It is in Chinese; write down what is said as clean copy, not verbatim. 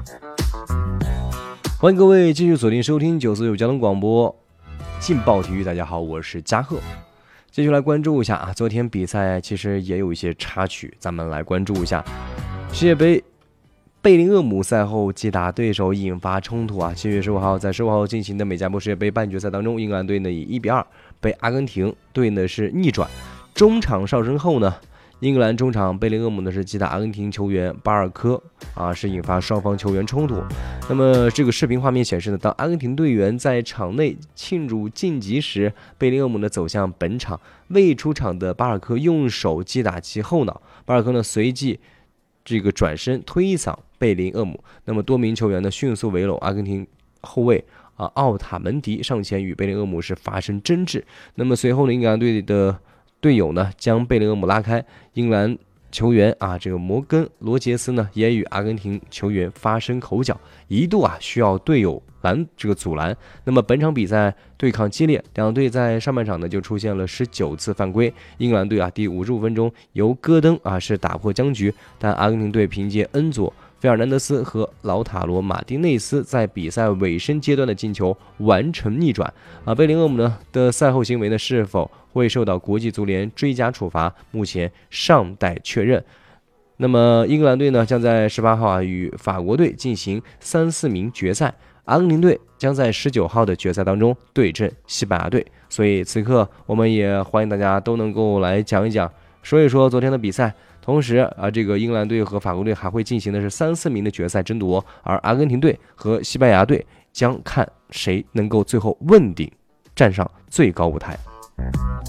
欢迎各位继续锁定收听945交通广播劲爆体育。大家好，我是嘉贺。继续来关注一下啊，昨天比赛其实也有一些插曲，咱们来关注一下世界杯。贝林厄姆赛后击打对手引发冲突啊。7月15号在15号进行的美加波世界杯半决赛当中，英格兰队呢以1-2被阿根廷队呢是逆转。中场上升后呢，英格兰中场贝林厄姆呢是击打阿根廷球员巴尔科啊，是引发双方球员冲突。那么这个视频画面显示呢，当阿根廷队员在场内庆祝晋级时，贝林厄姆呢走向本场，未出场的巴尔科用手击打其后脑，巴尔科呢随即这个转身推搡贝林厄姆。那么多名球员呢迅速围拢阿根廷后卫奥塔门迪，上前与贝林厄姆是发生争执。那么随后呢，英格兰队的队友呢将贝林厄姆拉开，英格兰球员这个摩根罗杰斯呢也与阿根廷球员发生口角，一度需要队友阻拦。那么本场比赛对抗激烈，两队在上半场呢就出现了19次犯规。英格兰队第55分钟由戈登是打破僵局，但阿根廷队凭借恩佐费尔南德斯和劳塔罗马丁内斯在比赛尾声阶段的进球完成逆转。贝林厄姆呢的赛后行为呢是否会受到国际足联追加处罚，目前尚待确认。那么英格兰队呢将在18号与法国队进行3-4名决赛，阿根廷队将在19号的决赛当中对阵西班牙队。所以此刻我们也欢迎大家都能够来讲一讲，说一说昨天的比赛。同时这个英格兰队和法国队还会进行的是3-4名的决赛争夺，而阿根廷队和西班牙队将看谁能够最后问鼎站上最高舞台。